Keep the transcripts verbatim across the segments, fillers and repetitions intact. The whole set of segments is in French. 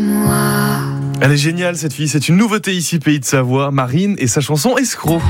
moi. Elle est géniale cette fille, c'est une nouveauté ici Pays de Savoie, Marine et sa chanson Escroc.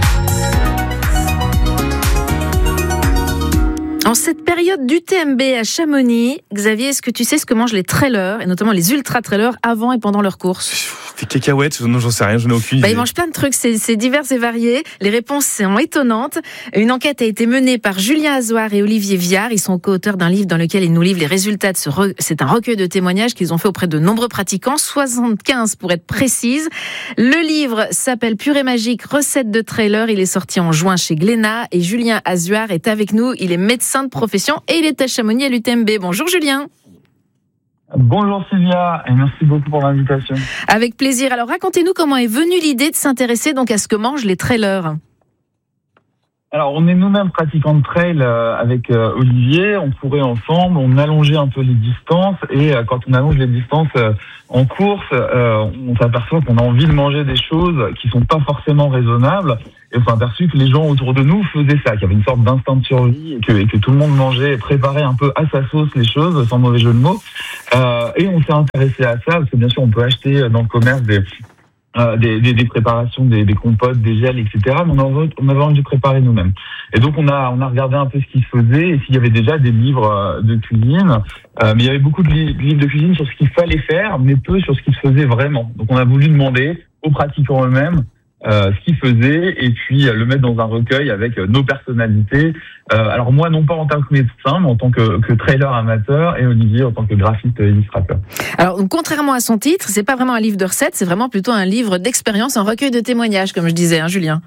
En cette période d'U T M B à Chamonix, Xavier, est-ce que tu sais ce que mangent les trailers, et notamment les ultra-trailers, avant et pendant leurs courses ? Des cacahuètes, non, j'en sais rien, je n'ai aucune idée. Bah, ils mangent plein de trucs, c'est, c'est divers et varié. Les réponses sont étonnantes. Une enquête a été menée par Julien Azoard et Olivier Viard. Ils sont co-auteurs d'un livre dans lequel ils nous livrent les résultats de ce re... C'est un recueil de témoignages qu'ils ont fait auprès de nombreux pratiquants, soixante-quinze pour être précise. Le livre s'appelle Pur et Magique, recettes de trailer. Il est sorti en juin chez Glénat et Julien Azoard est avec nous. Il est médecin de profession et il est à Chamonix à l'U T M B. Bonjour Julien. Bonjour Sylvia et merci beaucoup pour l'invitation. Avec plaisir. Alors racontez-nous comment est venue l'idée de s'intéresser donc à ce que mangent les trailers. Alors on est nous-mêmes pratiquants de trail euh, avec euh, Olivier, on courait ensemble, on allongeait un peu les distances et euh, quand on allonge les distances euh, en course, euh, on s'aperçoit qu'on a envie de manger des choses qui sont pas forcément raisonnables. Et on s'est aperçu que les gens autour de nous faisaient ça, qu'il y avait une sorte d'instinct de survie et que, et que tout le monde mangeait et préparait un peu à sa sauce les choses, sans mauvais jeu de mots. Euh, et on s'est intéressé à ça, parce que bien sûr on peut acheter dans le commerce des, euh, des, des, des préparations, des, des compotes, des gels, et cetera. Mais on avait, on avait envie de préparer nous-mêmes. Et donc on a, on a regardé un peu ce qui se faisait et s'il y avait déjà des livres de cuisine. Euh, mais il y avait beaucoup de livres de cuisine sur ce qu'il fallait faire, mais peu sur ce qui se faisait vraiment. Donc on a voulu demander aux pratiquants eux-mêmes Euh, ce qu'ils faisaient et puis euh, le mettre dans un recueil avec euh, nos personnalités. Euh, alors moi, non pas en tant que médecin, mais en tant que, que trailer amateur et Olivier en tant que graphiste et illustrateur. Alors, donc, contrairement à son titre, c'est pas vraiment un livre de recettes, c'est vraiment plutôt un livre d'expérience, un recueil de témoignages, comme je disais, hein, Julien.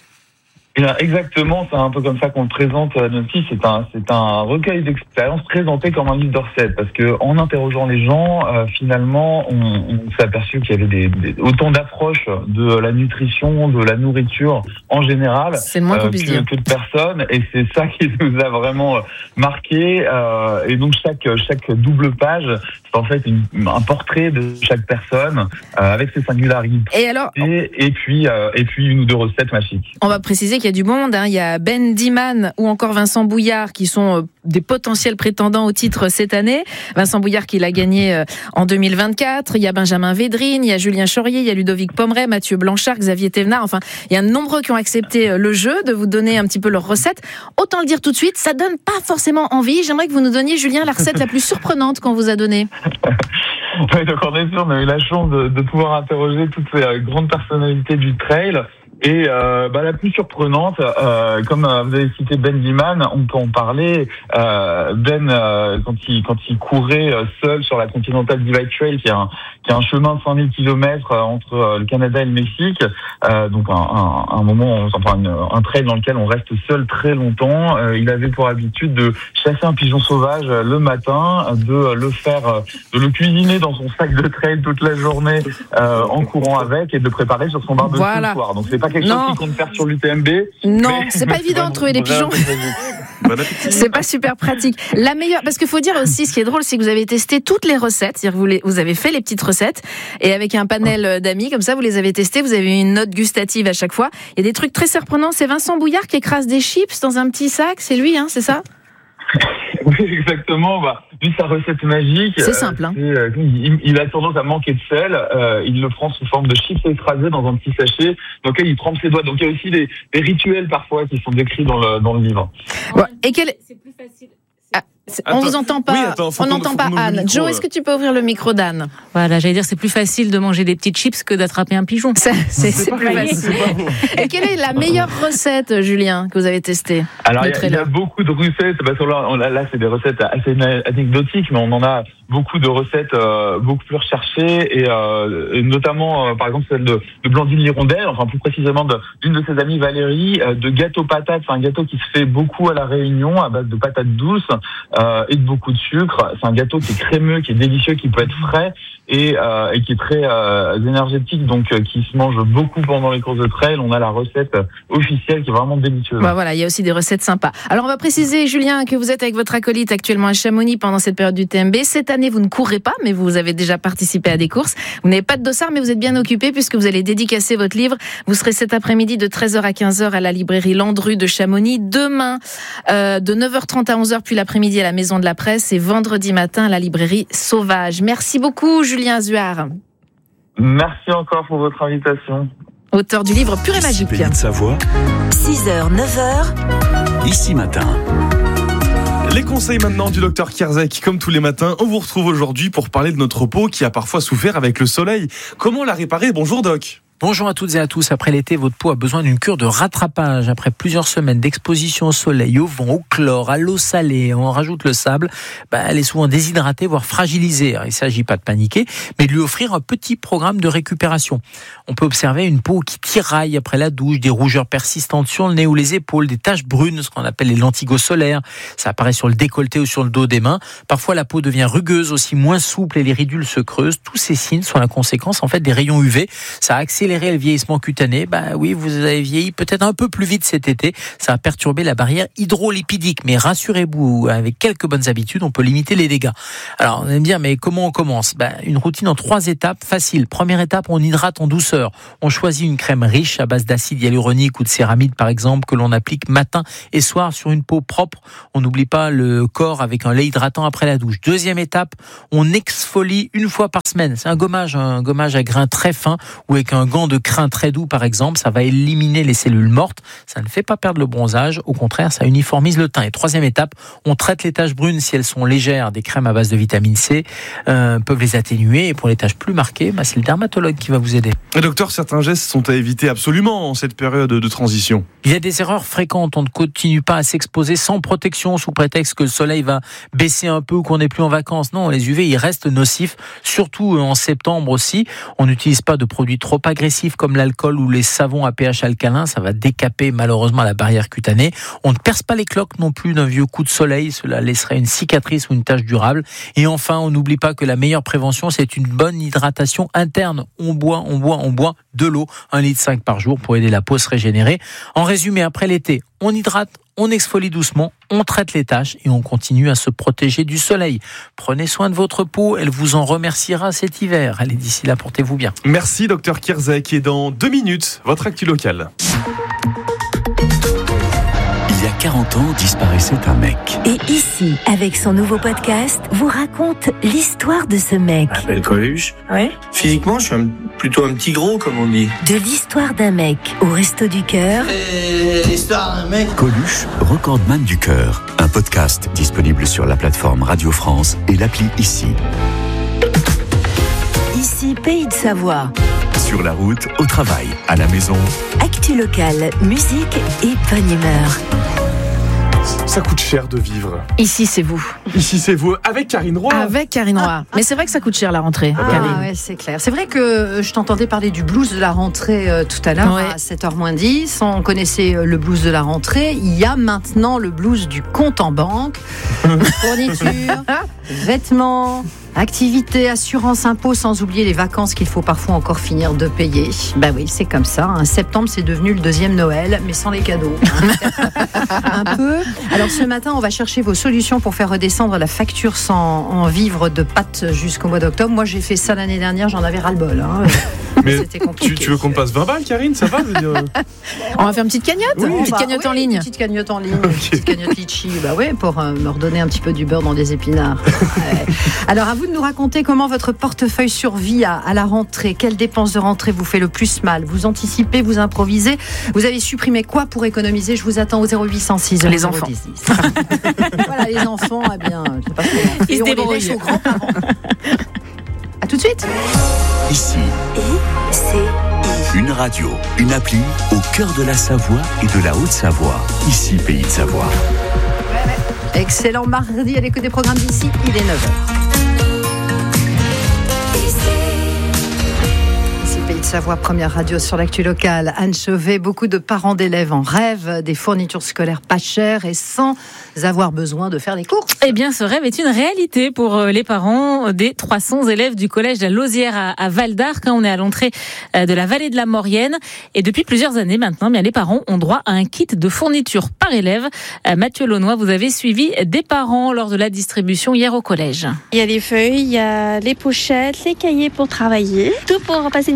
Et là, exactement, c'est un peu comme ça qu'on le présente à notre fils. C'est un, c'est un recueil d'expériences présenté comme un livre de recettes. Parce que en interrogeant les gens, euh, finalement, on, on s'est aperçu qu'il y avait des, des, autant d'approches de la nutrition, de la nourriture en général, c'est le moins qu'on puisse euh, que, dire. que de personnes. Et c'est ça qui nous a vraiment marqué. Euh, et donc chaque chaque double page, c'est en fait une, un portrait de chaque personne euh, avec ses singularités. Et alors, et, et puis euh, et puis une ou deux recettes magiques. On va préciser qu'il y a du bon monde, hein. Il y a Ben Diman ou encore Vincent Bouillard qui sont euh, des potentiels prétendants au titre cette année. Vincent Bouillard qui l'a gagné euh, en deux mille vingt-quatre. Il y a Benjamin Védrine, il y a Julien Chaurier, il y a Ludovic Pomeray, Mathieu Blanchard, Xavier Thévenard. Enfin, il y a nombreux qui ont accepté euh, le jeu de vous donner un petit peu leurs recettes. Autant le dire tout de suite, ça donne pas forcément envie. J'aimerais que vous nous donniez, Julien, la recette la plus surprenante qu'on vous a donnée. Oui, donc en effet, on a eu la chance de, de pouvoir interroger toutes ces euh, grandes personnalités du trail. Et euh, bah, la plus surprenante, euh, comme euh, vous avez cité Ben Diman, on peut en parler. Euh, Ben, euh, quand il quand il courait euh, seul sur la Continental Divide Trail, qui est un qui est un chemin de cinq mille kilomètres euh, entre euh, le Canada et le Mexique, euh, donc un, un, un moment, enfin une, un trail dans lequel on reste seul très longtemps. Euh, il avait pour habitude de chasser un pigeon sauvage euh, le matin, de le faire, euh, de le cuisiner dans son sac de trail toute la journée euh, en courant avec et de le préparer sur son barbecue voilà. le soir. Donc c'est pas quelque non. chose qu'il compte faire sur l'U T M B. Non, mais, c'est pas évident de trouver des pigeons. C'est pas super pratique. La meilleure, parce qu'il faut dire aussi, ce qui est drôle, c'est que vous avez testé toutes les recettes, c'est-à-dire que vous, les, vous avez fait les petites recettes, et avec un panel d'amis, comme ça, vous les avez testées, vous avez une note gustative à chaque fois. Il y a des trucs très surprenants. C'est Vincent Bouillard qui écrase des chips dans un petit sac, c'est lui, hein, c'est ça? Oui, exactement. Bah, lui, sa recette magique. C'est simple. Hein. Euh, il, il a tendance à manquer de sel. Euh, il le prend sous forme de chips écrasés dans un petit sachet dans lequel il trempe ses doigts. Donc il y a aussi des, des rituels parfois qui sont décrits dans le, dans le livre. Ouais. Et quel... C'est plus facile. Ah, on vous entend pas. Oui, attends, on n'entend pas Anne. Micro, Joe, est-ce que tu peux ouvrir le micro d'Anne? Voilà, j'allais dire c'est plus facile de manger des petites chips que d'attraper un pigeon. C'est, c'est, c'est, c'est plus facile. Et quelle est la meilleure recette, Julien, que vous avez testée? Alors il y, y a beaucoup de recettes. Parce que là, là, là, c'est des recettes assez anecdotiques, mais on en a beaucoup de recettes euh, beaucoup plus recherchées et, euh, et notamment, euh, par exemple, celle de, de Blandine Hirondelle, enfin plus précisément de, d'une de ses amies Valérie, euh, de gâteau patate. C'est un gâteau qui se fait beaucoup à la Réunion à base de patates douces euh, et de beaucoup de sucre. C'est un gâteau qui est crémeux, qui est délicieux, qui peut être frais et, euh, et qui est très euh, énergétique, donc euh, qui se mange beaucoup pendant les courses de trail. On a la recette officielle qui est vraiment délicieuse. Bah voilà, il y a aussi des recettes sympas. Alors on va préciser, Julien, que vous êtes avec votre acolyte actuellement à Chamonix pendant cette période du T M B. Cette année, vous ne courez pas, mais vous avez déjà participé à des courses. Vous n'avez pas de dossard, mais vous êtes bien occupé puisque vous allez dédicacer votre livre. Vous serez cet après-midi de treize heures à quinze heures à la librairie Landru de Chamonix. Demain, euh, de neuf heures trente à onze heures, puis l'après-midi à la Maison de la Presse et vendredi matin à la librairie Sauvage. Merci beaucoup, Julien. Julien Azuard. Merci encore pour votre invitation. Auteur du livre Pur et magique. Pays de Savoie. six heures, neuf heures. Ici matin. Les conseils maintenant du docteur Kierzek. Comme tous les matins, on vous retrouve aujourd'hui pour parler de notre peau qui a parfois souffert avec le soleil. Comment la réparer ? Bonjour Doc. Bonjour à toutes et à tous. Après l'été, votre peau a besoin d'une cure de rattrapage. Après plusieurs semaines d'exposition au soleil, au vent, au chlore, à l'eau salée, on rajoute le sable, bah, elle est souvent déshydratée, voire fragilisée. Alors, il ne s'agit pas de paniquer, mais de lui offrir un petit programme de récupération. On peut observer une peau qui tiraille après la douche, des rougeurs persistantes sur le nez ou les épaules, des taches brunes, ce qu'on appelle les lentigos solaires. Ça apparaît sur le décolleté ou sur le dos des mains. Parfois, la peau devient rugueuse, aussi moins souple et les ridules se creusent. Tous ces signes sont la conséquence en fait des rayons U V. Ça a accéléré le vieillissement cutané. Bah oui, vous avez vieilli peut-être un peu plus vite cet été. Ça a perturbé la barrière hydrolipidique. Mais rassurez-vous, avec quelques bonnes habitudes, on peut limiter les dégâts. Alors, on va me dire, mais comment on commence ? Bah, une routine en trois étapes, facile. Première étape, on hydrate en douceur. On choisit une crème riche à base d'acide hyaluronique ou de céramide, par exemple, que l'on applique matin et soir sur une peau propre. On n'oublie pas le corps avec un lait hydratant après la douche. Deuxième étape, on exfolie une fois par semaine. C'est un gommage, un gommage à grains très fin ou avec un gant de crin très doux, par exemple. Ça va éliminer les cellules mortes. Ça ne fait pas perdre le bronzage. Au contraire, ça uniformise le teint. Et troisième étape, on traite les taches brunes si elles sont légères. Des crèmes à base de vitamine C euh, peuvent les atténuer. Et pour les taches plus marquées, bah, c'est le dermatologue qui va vous aider. Et docteur, certains gestes sont à éviter absolument en cette période de transition. Il y a des erreurs fréquentes. On ne continue pas à s'exposer sans protection sous prétexte que le soleil va baisser un peu ou qu'on n'est plus en vacances. Non, les U V, ils restent nocifs, surtout en septembre aussi. On n'utilise pas de produits trop agressifs comme l'alcool ou les savons à pH alcalin. Ça va décaper malheureusement la barrière cutanée. On ne perce pas les cloques non plus d'un vieux coup de soleil. Cela laisserait une cicatrice ou une tache durable. Et enfin, on n'oublie pas que la meilleure prévention, c'est une bonne hydratation interne. On boit, on boit, on boit de l'eau, un litre cinq par jour pour aider la peau à se régénérer. En résumé, après l'été, on hydrate, on exfolie doucement, on traite les taches et on continue à se protéger du soleil. Prenez soin de votre peau, elle vous en remerciera cet hiver. Allez, d'ici là, portez-vous bien. Merci docteur Kierzek. Et dans deux minutes, votre actu locale. Il y a quarante ans, disparaissait un mec. Et ici, avec son nouveau podcast, vous raconte l'histoire de ce mec. Je m'appelle Coluche. Ouais. Physiquement, je suis un, plutôt un petit gros, comme on dit. De l'histoire d'un mec au Resto du Cœur. Et l'histoire d'un mec. Coluche, recordman du cœur. Un podcast disponible sur la plateforme Radio France et l'appli Ici. Ici, Pays de Savoie. Sur la route, au travail, à la maison. Actu locale, musique et bonne humeur. Ça coûte cher de vivre. Ici, c'est vous. Ici, c'est vous, avec Karine Roy. Avec Karine Roy. Mais c'est vrai que ça coûte cher la rentrée. Ah bah Karine. Ah ouais, c'est clair. C'est vrai que je t'entendais parler du blues de la rentrée euh, tout à l'heure, Ouais. à sept heures moins dix. On connaissait euh, le blues de la rentrée. Il y a maintenant le blues du compte en banque. Fourniture, vêtements, activités, assurance, impôts, sans oublier les vacances qu'il faut parfois encore finir de payer. Bah oui, c'est comme ça. Hein. Septembre, c'est devenu le deuxième Noël, mais sans les cadeaux. Un peu. Alors ce matin, on va chercher vos solutions pour faire redescendre la facture sans en vivre de pâtes jusqu'au mois d'octobre. Moi, j'ai fait ça l'année dernière, j'en avais ras-le-bol. Hein. Mais C'était compliqué. tu, tu veux qu'on passe vingt balles, Karine ? Ça va, je veux dire. On va faire une petite cagnotte Oui, Une petite bah cagnotte oui, en ligne Une petite cagnotte en ligne, une petite cagnotte litchi, bah oui, pour euh, me redonner un petit peu du beurre dans des épinards. Ouais. Alors, à vous de nous raconter comment votre portefeuille survit à, à la rentrée. Quelle dépense de rentrée vous fait le plus mal ? Vous anticipez, vous improvisez ? Vous avez supprimé quoi pour économiser ? Je vous attends au zéro huit cent six. Les enfants. Voilà, les enfants, eh bien, je sais pas comment on fait. Ils se On les débrouillent. laisse aux grands-parents. À tout de suite. Ici, Et c'est une radio, une appli au cœur de la Savoie et de la Haute-Savoie. Ici, Pays de Savoie. Excellent mardi à l'écoute des programmes d'ici, il est neuf heures. Pays de Savoie, première radio sur l'actu locale. Anne Chauvet, beaucoup de parents d'élèves en rêvent des fournitures scolaires pas chères et sans avoir besoin de faire les courses. Eh bien, ce rêve est une réalité pour les parents des trois cents élèves du collège de la Lausière à Val d'Arc. On est à l'entrée de la vallée de la Maurienne. Et depuis plusieurs années maintenant, bien, les parents ont droit à un kit de fournitures par élève. Mathieu Launois, vous avez suivi des parents lors de la distribution hier au collège. Il y a les feuilles, il y a les pochettes, les cahiers pour travailler. Tout pour passer une bonne année.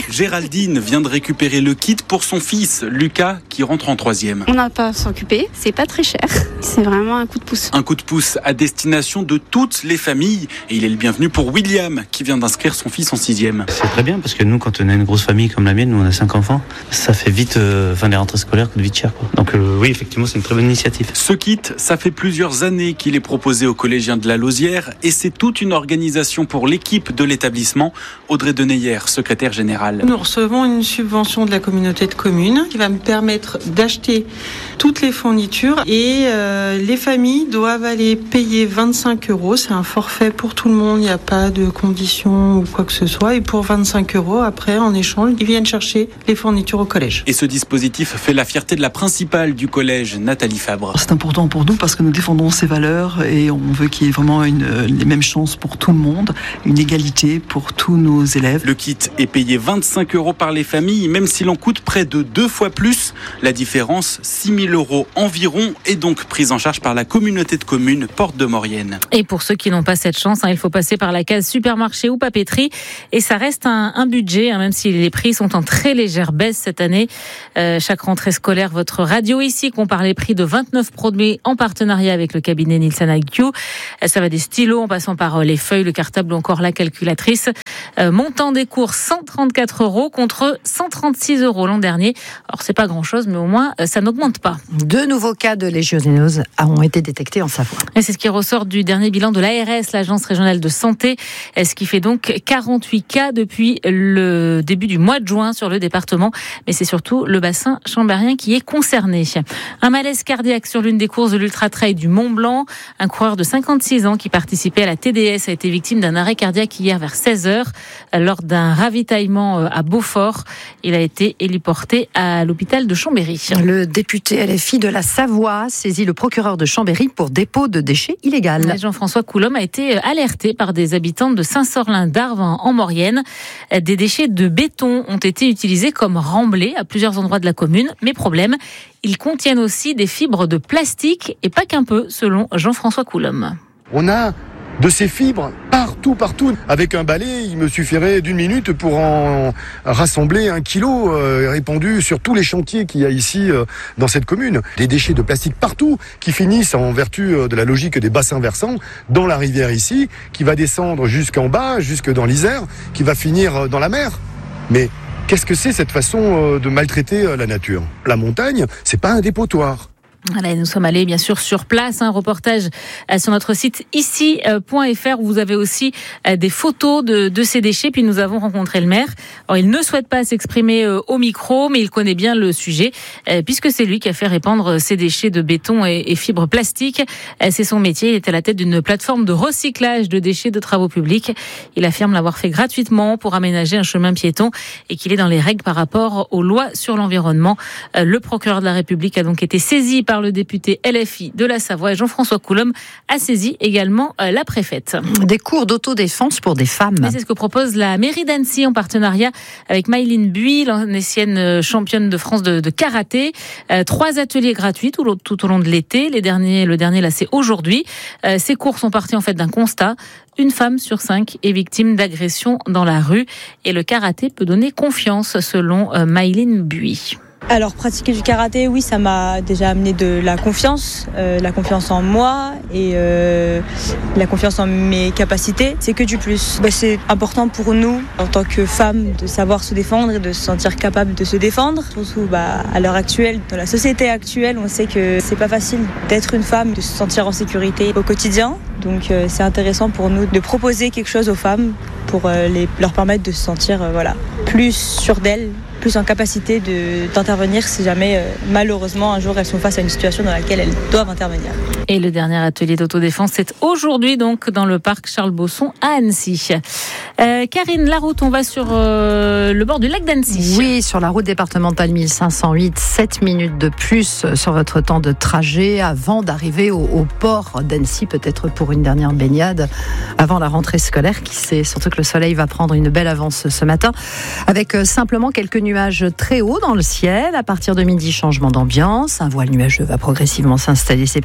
Géraldine vient de récupérer le kit pour son fils, Lucas, qui rentre en troisième. On n'a pas à s'occuper, c'est pas très cher. C'est vraiment un coup de pouce. Un coup de pouce à destination de toutes les familles. Et il est le bienvenu pour William, qui vient d'inscrire son fils en sixième. C'est très bien, parce que nous, quand on a une grosse famille comme la mienne, nous on a cinq enfants, ça fait vite, euh, enfin les rentrées scolaires coûtent vite cher, quoi. Donc euh, oui, effectivement, c'est une très bonne initiative. Ce kit, ça fait plusieurs années qu'il est proposé aux collégiens de la Lausière et c'est toute une organisation pour l'équipe de l'établissement. Audrey Deneyer, secrétaire générale. Nous recevons une subvention de la communauté de communes qui va me permettre d'acheter toutes les fournitures et euh, les familles doivent aller payer vingt-cinq euros. C'est un forfait pour tout le monde, il n'y a pas de conditions ou quoi que ce soit. Et pour vingt-cinq euros, après, en échange, ils viennent chercher les fournitures au collège. Et ce dispositif fait la fierté de la principale du collège, Nathalie Fabre. C'est important pour nous parce que nous défendons ces valeurs et on veut qu'il y ait vraiment une, les mêmes chances pour tout le monde, une égalité pour tous nos élèves. Le kit est payé vingt-cinq euros par les familles, même s'il en coûte près de deux fois plus. La différence, six mille euros environ, est donc prise en charge par la communauté de communes Porte de Maurienne. Et pour ceux qui n'ont pas cette chance, hein, il faut passer par la case supermarché ou papeterie. Et ça reste un, un budget, hein, même si les prix sont en très légère baisse cette année. Euh, chaque rentrée scolaire, votre radio ici compare les prix de vingt-neuf produits en partenariat avec le cabinet Nielsen I Q. Ça va des stylos en passant par les feuilles, le cartable ou encore la calculatrice. Euh, montant des cours cent trente-quatre euros contre cent trente-six euros l'an dernier. Alors c'est pas grand chose, mais au moins ça n'augmente pas. Deux nouveaux cas de légionnose ont été détectés en Savoie. Et c'est ce qui ressort du dernier bilan de l'A R S, l'Agence régionale de santé, ce qui fait donc quarante-huit cas depuis le début du mois de juin sur le département. Mais c'est surtout le bassin chambérien qui est concerné. Un malaise cardiaque sur l'une des courses de l'Ultra-Trail du Mont-Blanc. Un coureur de cinquante-six ans qui participait à la T D S a été victime d'un arrêt cardiaque hier vers seize heures lors d'un ravitaillement à Beaufort. Il a été héliporté à l'hôpital de Chambéry. Le député L F I de la Savoie saisit le procureur de Chambéry pour dépôt de déchets illégal. Jean-François Coulombe a été alerté par des habitants de Saint-Sorlin-d'Arves en Maurienne. Des déchets de béton ont été utilisés comme remblais à plusieurs endroits de la commune. Mais problème, ils contiennent aussi des fibres de plastique et pas qu'un peu, selon Jean-François Coulombe. On a de ces fibres partout, partout. Avec un balai, il me suffirait d'une minute pour en rassembler un kilo euh, répandu sur tous les chantiers qu'il y a ici euh, dans cette commune. Des déchets de plastique partout qui finissent en vertu euh, de la logique des bassins versants dans la rivière ici, qui va descendre jusqu'en bas, jusque dans l'Isère, qui va finir euh, dans la mer. Mais qu'est-ce que c'est cette façon euh, de maltraiter euh, la nature ? La montagne, c'est pas un dépotoir. Voilà, nous sommes allés bien sûr sur place, un reportage sur notre site ici point f r où vous avez aussi des photos de, de ces déchets. Puis nous avons rencontré le maire. Alors, il ne souhaite pas s'exprimer au micro, mais il connaît bien le sujet puisque c'est lui qui a fait répandre ces déchets de béton et, et fibres plastiques. C'est son métier. Il est à la tête d'une plateforme de recyclage de déchets de travaux publics. Il affirme l'avoir fait gratuitement pour aménager un chemin piéton et qu'il est dans les règles par rapport aux lois sur l'environnement. Le procureur de la République a donc été saisi par le député L F I de la Savoie et Jean-François Coulombe a saisi également la préfète. Des cours d'autodéfense pour des femmes. Et c'est ce que propose la mairie d'Annecy en partenariat avec Maïline Buis, l'ancienne championne de France de, de karaté. Euh, trois ateliers gratuits tout, tout au long de l'été. Les derniers, le dernier là c'est aujourd'hui. Euh, ces cours sont partis en fait d'un constat. Une femme sur cinq est victime d'agressions dans la rue et le karaté peut donner confiance selon euh, Maïline Buis. Alors pratiquer du karaté, oui, ça m'a déjà amené de la confiance, euh, la confiance en moi et euh, la confiance en mes capacités. C'est que du plus. Bah, c'est important pour nous, en tant que femmes, de savoir se défendre et de se sentir capable de se défendre. Surtout bah, à l'heure actuelle, dans la société actuelle, on sait que c'est pas facile d'être une femme, de se sentir en sécurité au quotidien. Donc euh, c'est intéressant pour nous de proposer quelque chose aux femmes pour euh, les, leur permettre de se sentir euh, voilà, plus sûres d'elles, plus en capacité de, d'intervenir si jamais, euh, malheureusement, un jour, elles sont face à une situation dans laquelle elles doivent intervenir. Et le dernier atelier d'autodéfense, c'est aujourd'hui, donc, dans le parc Charles-Bosson à Annecy. Euh, Karine, la route, on va sur euh, le bord du lac d'Annecy. Oui, sur la route départementale mille cinq cent huit, sept minutes de plus sur votre temps de trajet avant d'arriver au, au port d'Annecy, peut-être pour une dernière baignade avant la rentrée scolaire, qui sait, surtout que le soleil va prendre une belle avance ce matin, avec euh, simplement quelques nuages très hauts dans le ciel. À partir de midi, changement d'ambiance. Un voile nuageux va progressivement s'installer, s'épaissir, accompagné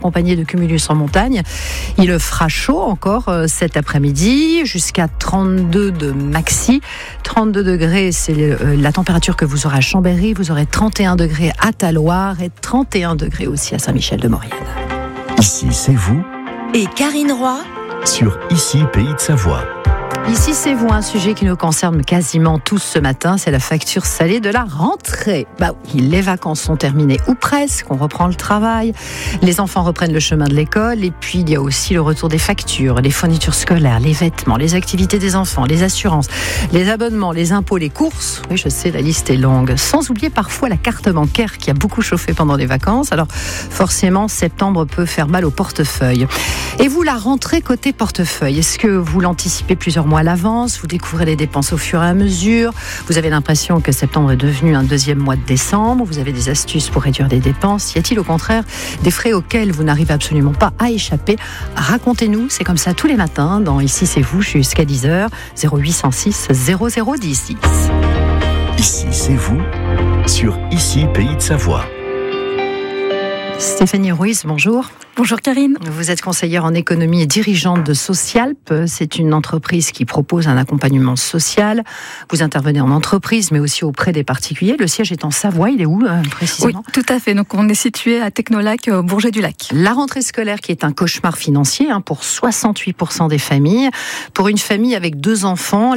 accompagné de cumulus en montagne. Il fera chaud encore euh, cet après-midi, jusqu'à trente-deux de maxi. trente-deux degrés, c'est euh, la température que vous aurez à Chambéry. Vous aurez trente et un degrés à Talloires et trente et un degrés aussi à Saint-Michel-de-Maurienne. Ici, c'est vous. Et Karine Roy Sur Ici, Pays de Savoie. Ici, c'est vous, un sujet qui nous concerne quasiment tous ce matin, c'est la facture salée de la rentrée. Bah oui, les vacances sont terminées ou presque, on reprend le travail, les enfants reprennent le chemin de l'école et puis il y a aussi le retour des factures, les fournitures scolaires, les vêtements, les activités des enfants, les assurances, les abonnements, les impôts, les courses. Oui, je sais, la liste est longue. Sans oublier parfois la carte bancaire qui a beaucoup chauffé pendant les vacances. Alors forcément, septembre peut faire mal au portefeuille. Et vous, la rentrée côté portefeuille, est-ce que vous l'anticipez plusieurs mois à l'avance, vous découvrez les dépenses au fur et à mesure, vous avez l'impression que septembre est devenu un deuxième mois de décembre, vous avez des astuces pour réduire les dépenses, y a-t-il au contraire des frais auxquels vous n'arrivez absolument pas à échapper? Racontez-nous, c'est comme ça tous les matins dans Ici c'est vous jusqu'à dix heures, zéro huit cent six zéro zéro dix six. Ici, c'est vous. Sur Ici, Pays de Savoie. Stéphanie Ruiz, bonjour. Bonjour Karine. Vous êtes conseillère en économie et dirigeante de Socialp. C'est une entreprise qui propose un accompagnement social. Vous intervenez en entreprise, mais aussi auprès des particuliers. Le siège est en Savoie. Il est où, euh, précisément? Oui, tout à fait. Donc, on est situé à Technolac, au Bourget-du-Lac. La rentrée scolaire qui est un cauchemar financier hein, pour soixante-huit pour cent des familles. Pour une famille avec deux enfants,